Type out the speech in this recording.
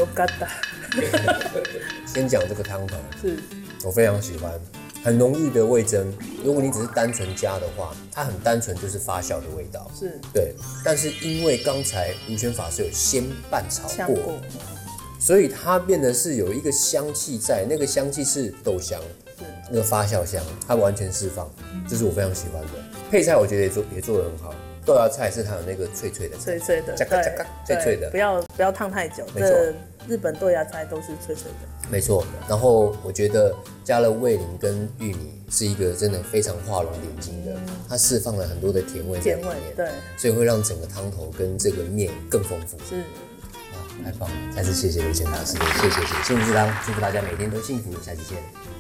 有嘎达。 先讲这个汤头， 是我非常喜欢，很浓郁的味噌。如果你只是单纯加的话，它很单纯就是发酵的味道， 是， 对。但是因为刚才吴泉法师有先拌炒过， 过， 所以它变得是有一个香气在，那个香气是豆香，那个发酵香，它完全释放，这是我非常喜欢的。配菜我觉得也做得很好，豆芽菜是它有那个脆脆的， 脆脆的， 加嘎加嘎，脆脆的， 不要烫太久。 没错， 日本豆芽菜都是脆脆的， 没错。然后我觉得加了味淋跟玉米是一个真的非常画龙点睛的，它释放了很多的甜味在里面， 对， 所以会让整个汤头跟这个面更丰富。 是。 哇，太棒了！再次谢谢刘谦老师，谢谢幸福之汤，祝福大家每天都幸福，下期见。